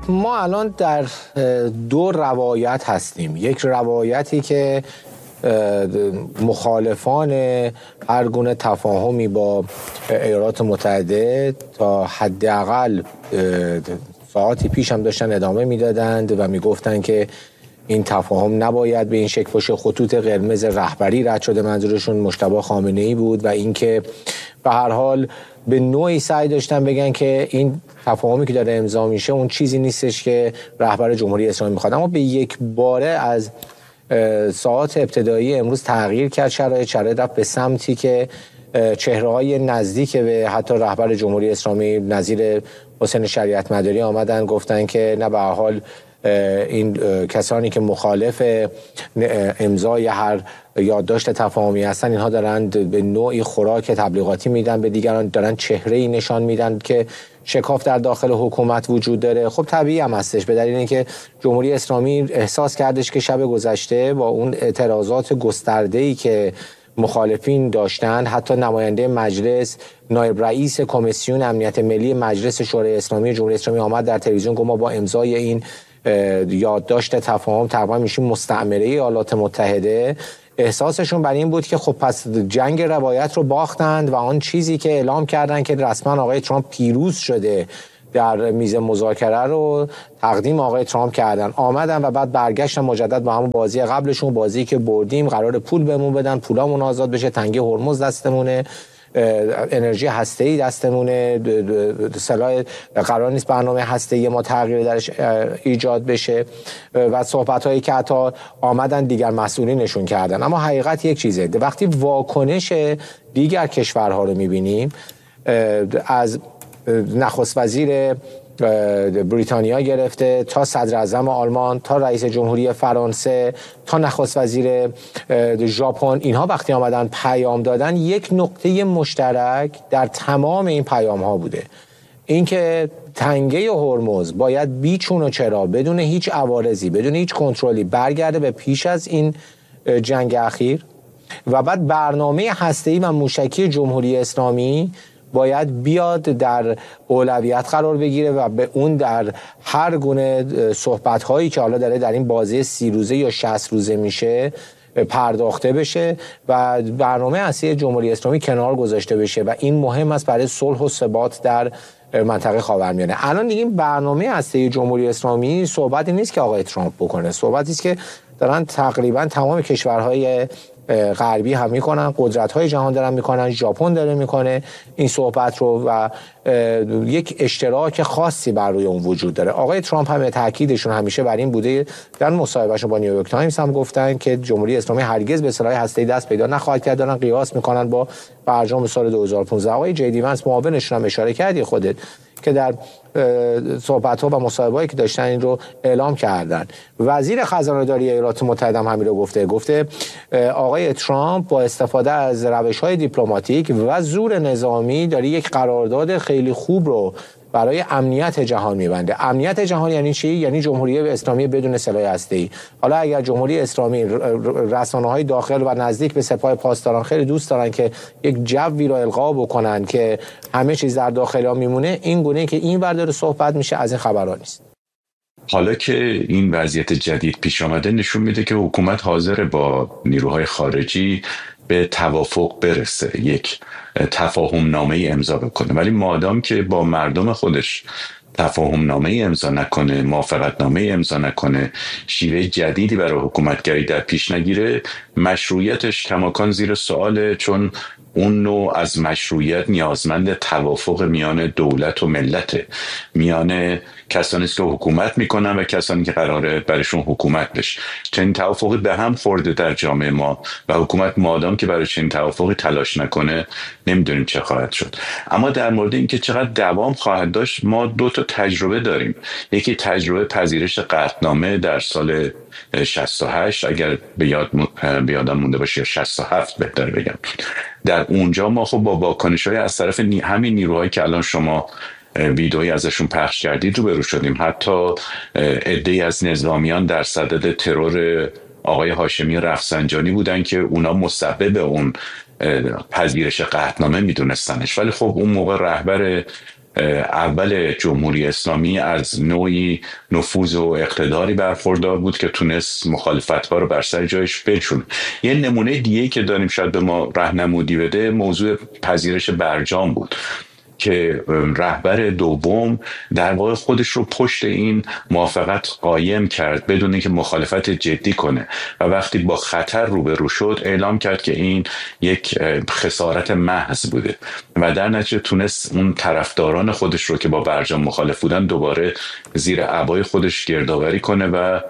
ما الان در دو روایت هستیم. یک روایتی که مخالفان هر گونه تفاهمی با ایالات متحده تا حداقل ساعتی پیش هم داشتن ادامه میدادند و میگفتند که این تفاهم نباید به این شکل باشه. خطوط قرمز رهبری رد شده، منظورشون مجتبی خامنه‌ای بود و اینکه به هر حال به نوعی سعی داشتن بگن که این تفاهمی که داره امضا میشه اون چیزی نیستش که رهبر جمهوری اسلامی میخواد. اما به یک باره از ساعات ابتدایی امروز تغییر کرد شرایط رفت به سمتی که چهره‌های نزدیک به حتی رهبر جمهوری اسلامی نظیر حسین شریعت مداری آمدن گفتن که نه، به هر حال این کسانی که مخالف امضای هر یادداشت تفاهمی هستن اینها دارند به نوعی خوراک تبلیغاتی میدن به دیگران، دارن چهره‌ای نشان میدن که شکاف در داخل حکومت وجود داره. خب طبیعی هم هستش، به دلیل اینکه جمهوری اسلامی احساس کردش که شب گذشته با اون اعتراضات گسترده‌ای که مخالفین داشتن، حتی نماینده مجلس نایب رئیس کمیسیون امنیت ملی مجلس شورای اسلامی جمهوری اسلامی آمد در تلویزیون گفت ما با امضای این یادداشت تفاهم تقریبا میشیم مستعمره ایالات متحده. احساسشون بر این بود که خب پس جنگ روایت رو باختند و آن چیزی که اعلام کردن که رسما آقای ترامپ پیروز شده در میز مذاکره رو تقدیم آقای ترامپ کردن، آمدن و بعد برگشتن مجدد با همون بازی قبلشون، بازی که بردیم قرار پول بهمون بدن، پولامون آزاد بشه، تنگه هرمز دستمونه، انرژی هسته‌ای دستمونه، سلاح قرار نیست برنامه هسته‌ای ما تغییر درش ایجاد بشه و صحبت‌هایی که حتی آمدن دیگر مسئولینشون کردن. اما حقیقت یک چیزه، وقتی واکنش دیگر کشورها رو می‌بینیم، از نخست وزیر بریتانیا گرفته تا صدر اعظم آلمان تا رئیس جمهوری فرانسه تا نخست وزیر ژاپن، اینها وقتی آمدن پیام دادن یک نقطه مشترک در تمام این پیام ها بوده، اینکه تنگه هرمز باید بیچون و چرا بدون هیچ عوارضی بدون هیچ کنترلی برگرده به پیش از این جنگ اخیر و بعد برنامه هسته‌ای و موشکی جمهوری اسلامی باید بیاد در اولویت قرار بگیره و به اون در هر گونه صحبت‌هایی که حالا داره در این بازی 30 روزه یا 60 روزه میشه پرداخته بشه و برنامه اصلی جمهوری اسلامی کنار گذاشته بشه و این مهم است برای صلح و ثبات در منطقه خاورمیانه. الان دیگه این برنامه اصلی جمهوری اسلامی صحبتی نیست که آقای ترامپ بکنه، صحبتی است که دارن تقریبا تمام کشورهای غربی هم میکنن، قدرت‌های جهان دارن میکنن، ژاپن داره میکنه این صحبت رو و یک اشتراک خاصی بر روی اون وجود داره. آقای ترامپ هم تاکیدشون همیشه بر این بوده، در مصاحبهشون با نیویورک تایمز هم گفتن که جمهوری اسلامی هرگز به سلاح هسته‌ای دست پیدا نخواهد کرد، دارن قیاس میکنن با برجام سال 2015. آقای جی وانس معاونشون هم اشاره کردی خودت که در صحبت‌ها و مصاحبه‌ای که داشتن این رو اعلام کردن. وزیر خزانه‌داری ایالات متحده هم همین رو گفته آقای ترامپ با استفاده از روش‌های دیپلماتیک و زور نظامی داره یک قرارداد خیلی خوب رو برای امنیت جهان میبنده. امنیت جهان یعنی چی؟ یعنی جمهوری اسلامی بدون سلاح هسته‌ای. حالا اگر جمهوری اسلامی رسانه‌های داخل و نزدیک به سپاه پاسداران خیلی دوست دارن که یک جوی رو القا بکنن که همه چیز در داخل ها میمونه، این گونه که این ور داره صحبت میشه از این خبرها نیست. حالا که این وضعیت جدید پیش آمده نشون میده که حکومت حاضر با نیروهای خارجی به توافق برسه، یک تفاهم نامه امضا بکنه، ولی مادام که با مردم خودش تفاهم نامه امضا نکنه، موافقت نامه امضا نکنه، شیوه جدیدی برای حکومتگری در پیش نگیره، مشروعیتش کماکان زیر سواله، چون اون نوع از مشروعیت نیازمند توافق میان دولت و ملت، میان کسانی که حکومت میکنن و کسانی که قراره برشون حکومت بشه. چنین توافقی به هم خورده در جامعه ما و حکومت مادام که برای چنین توافقی تلاش نکنه نمیدونیم چه خواهد شد. اما در مورد اینکه چقدر دوام خواهد داشت، ما 2 تا تجربه داریم. یکی تجربه پذیرش قطعنامه در سال 68 اگر به یادم مونده باشه، 67 بهتر بگم. در اونجا ما خب با واکنش‌های از طرف همین نیروهایی که الان شما ویدئویی ازشون پخش کردید روبرو شدیم. حتی عده‌ای از نظامیان در صدد ترور آقای هاشمی رفسنجانی بودن که اونا مسبب اون پذیرش قطعنامه میدونستنش، ولی خب اون موقع رهبر اول جمهوری اسلامی از نوعی نفوذ و اقتداری برخوردار بود که تونست مخالفت‌ها رو بر سر جایش بنشونه. یه نمونه دیگه که داریم شاید به ما راهنمودی بده موضوع پذیرش برجام بود که رهبر دوم در واقع خودش رو پشت این موافقت قایم کرد بدون اینکه مخالفت جدی کنه و وقتی با خطر روبرو شد اعلام کرد که این یک خسارت محض بوده و در نتیجه تونست اون طرفداران خودش رو که با برجام مخالف بودن دوباره زیر عبای خودش گردآوری کنه و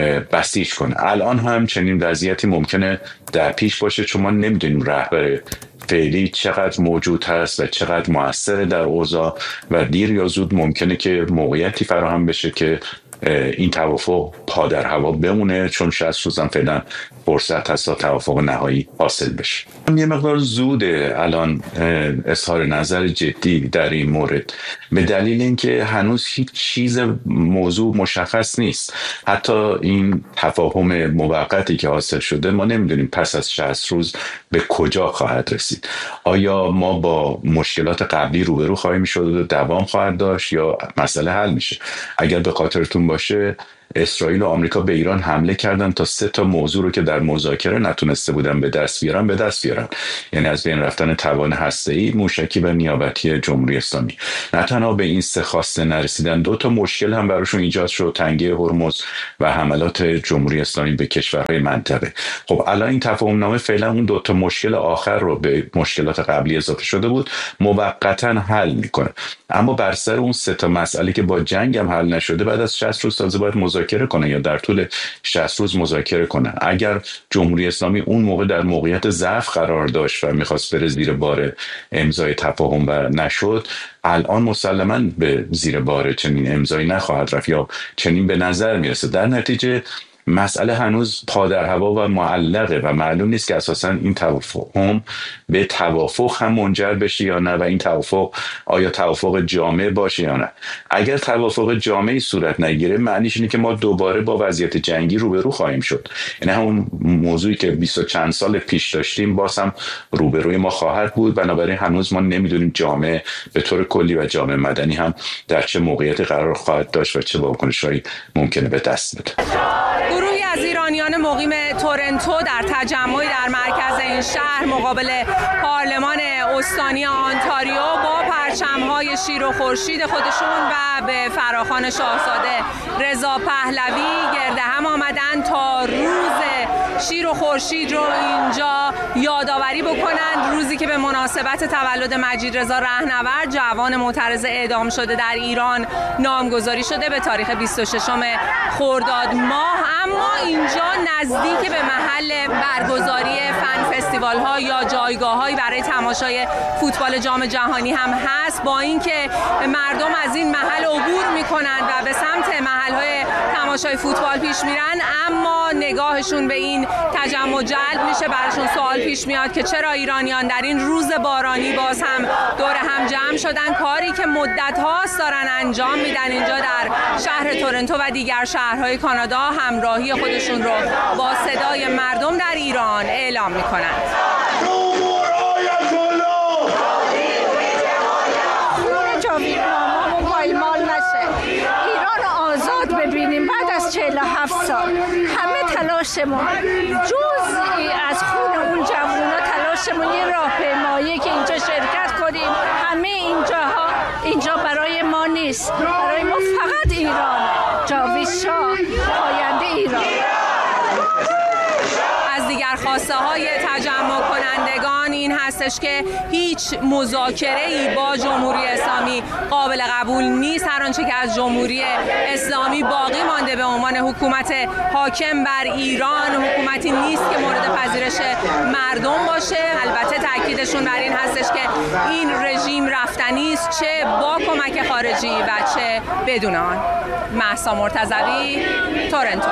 بسیج کنه. الان هم چنین وضعیتی ممکنه در پیش باشه چون ما نمیدونیم رهبر فعلی چقدر موجود هست و چقدر مؤثر در اوضاع و دیر یا زود ممکنه که موقعیتی فراهم بشه که این توافق پا در هوا بمونه چون 60 روز هم فعلا فرصت هست تا توافق نهایی حاصل بشه. یه مقدار زوده الان اظهار نظر جدی در این مورد به دلیل اینکه هنوز هیچ چیز موضوع مشخص نیست. حتی این تفاهم موقتی که حاصل شده ما نمیدونیم پس از 60 روز به کجا خواهد رسید. آیا ما با مشکلات قبلی روبرو خواهیم شد و دوام خواهد داشت یا مسئله حل میشه؟ اگر به خاطرتون باشه اسرائیل و آمریکا به ایران حمله کردن تا 3 موضوع رو که در مذاکره نتونسته بودن به دست بیارن، یعنی از بین رفتن توان هسته‌ای، موشکی و نیابتی جمهوری اسلامی. نه تنها به این 3 خواسته نرسیدن، 2 مشکل هم براشون ایجاد شد، تنگه هرمز و حملات جمهوری اسلامی به کشورهای منطقه. خب الان این تفاهم نامه فعلا اون 2 مشکل آخر رو به مشکلات قبلی اضافه شده بود موقتا حل میکنه، اما بر سر اون 3 مسئله که با جنگ هم حل نشده بعد از 60 روز تازه باید مذاکره کنه یا در طول 60 روز مذاکره کنه. اگر جمهوری اسلامی اون موقع در موقعیت ضعف قرار داشت و میخواست بره زیر بار امضای تفاهم و نشد، الان مسلماً به زیر بار چنین امضایی نخواهد رفت یا چنین به نظر میرسه. در نتیجه مسئله هنوز پا در هوا و معلقه و معلوم نیست که اساساً این توافق به توافق هم منجر بشه یا نه و این توافق آیا توافق جامع باشه یا نه. اگر توافق جامعی صورت نگیره معنیش اینه که ما دوباره با وضعیت جنگی روبرو خواهیم شد، یعنی همون موضوعی که 20 و چند سال پیش داشتیم باز هم روبروی ما خواهد بود. بنابراین هنوز ما نمیدونیم جامعه به طور کلی و جامعه مدنی هم در چه موقعیتی قرار خواهد داشت و چه واکنش‌هایی ممکنه به دست بده. گروهی از ایرانیان مقیم تورنتو در تجمعی در مرکز این شهر مقابل پارلمان استانی آنتاریو با پرچم‌های شیر و خورشید خودشون و به فراخوان شاهزاده رضا پهلوی گرد هم آمدن تا روز شیر و خورشید رو اینجا یادآوری بکنن، روزی که به مناسبت تولد مجید رضا رهنورد جوان معترض اعدام شده در ایران نامگذاری شده به تاریخ 26 خرداد ماه. اما اینجا نزدیک به محل برگزاری فن فستیوال ها یا جایگاه هایی برای تماشای فوتبال جام جهانی هم هست، با اینکه مردم از این محل عبور میکنند و به سمت محل های تماشای فوتبال پیش میرن، اما نگاهشون به این تجمع جلب میشه، براشون سوال پیش میاد که چرا ایرانیان در این روز بارانی باز هم دور هم جمع شدن، کاری که مدت هاست دارن انجام میدن اینجا در شهر تورنتو و دیگر شهرهای کانادا، همراهی خودشون رو با صدای مردم در ایران اعلام میکنند. ببینیم بعد از 47 سال همه تلاشمون جزئی از خون اون جوونا تلاشمون یه راهپیمایی که اینجا شرکت کنیم. همه اینجا برای ما نیست، برای ما فقط ایران. جاوید شاه پاینده ایران. از دیگر خواسته های تجمع کنندگان این هستش که هیچ مذاکره‌ای با جمهوری اسلامی قابل قبول نیست. هر آنچه که از جمهوری اسلامی باقی مانده به عنوان حکومت حاکم بر ایران حکومتی نیست که مورد پذیرش مردم باشه. البته تاکیدشون بر این هستش که این رژیم رفتنی است، چه با کمک خارجی و چه بدون آن. مهسا مرتضوی، تورنتو.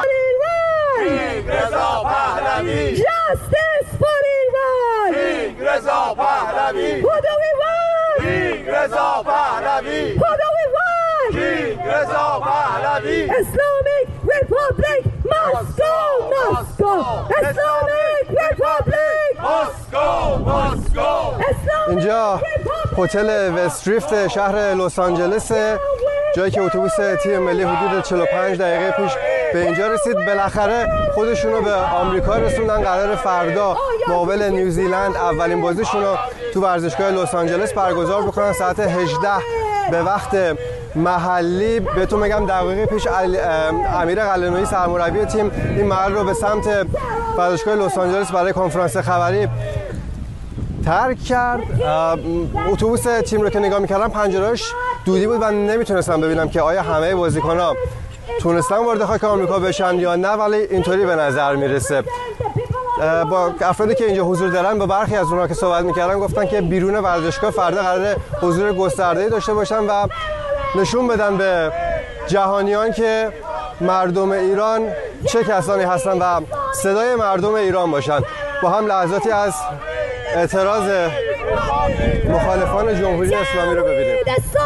رضا پهلوی. Justice for Iran. رضا پهلوی. Who do we want? رضا پهلوی. Who do we want? رضا پهلوی. Islamic Republic must go, must go. Islamic Republic must go, must go. Islamic Republic هتل وستریفت شهر لس آنجلس، جایی که اتوبوس تیم ملی حدود 45 دقیقه پیش به اینجا رسید. بالاخره خودشون رو به آمریکا رسوندن. قرار فردا مقابل نیوزیلند اولین بازیشون رو تو ورزشگاه لس آنجلس برگزار بکنن ساعت 18 به وقت محلی. بهتون میگم دقیقه پیش امیر قلعه‌نویی سرمربی تیم این محل رو به سمت ورزشگاه لس آنجلس برای کنفرانس خبری ترک کرد. اتوبوس تیم رو که نگاه می‌کردم پنجره‌اش دودی بود و نمیتونستم ببینم که آیا همه بازیکن‌ها تونستن وارد خاک آمریکا بشن یا نه، ولی اینطوری به نظر میرسه. با افرادی که اینجا حضور دارن، با برخی از اونها که صحبت می‌کردن گفتن که بیرون ورزشگاه فردا قراره حضور گسترده‌ای داشته باشن و نشون بدن به جهانیان که مردم ایران چه کسانی هستن و صدای مردم ایران باشن. با هم لحظاتی از اعتراض مخالفان جمهوری اسلامی رو ببینیم.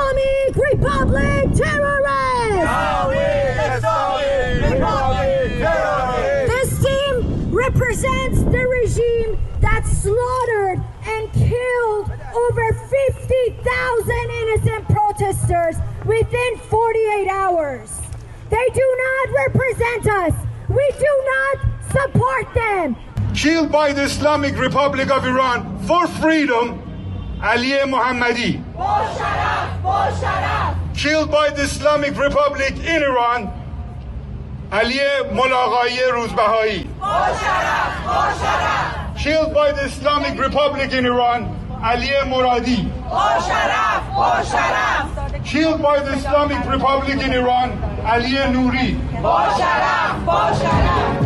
This team represents the regime that slaughtered and killed over 50,000 innocent protesters within 48 hours. They do not represent us. We do not support them. Killed by the Islamic Republic of Iran for freedom, Ali Mohammadi. Killed by the Islamic Republic in Iran, Ali Mulaqai Rozbahai. Killed by the Islamic Republic in Iran, Ali Moradi. Killed by the Islamic Republic in Iran, Ali Nouri.